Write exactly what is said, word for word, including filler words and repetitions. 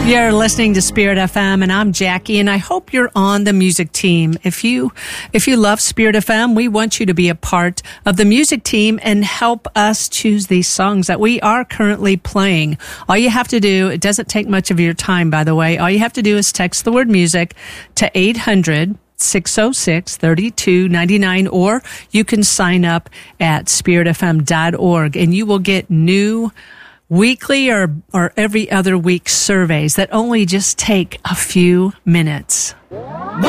You're listening to Spirit F M, and I'm Jackie, and I hope you're on the music team. If you, if you love Spirit F M, we want you to be a part of the music team and help us choose these songs that we are currently playing. All you have to do, it doesn't take much of your time, by the way. All you have to do is text the word music to eight hundred, six oh six, thirty-two ninety-nine, or you can sign up at spirit f m dot org, and you will get new weekly or, or every other week surveys that only just take a few minutes.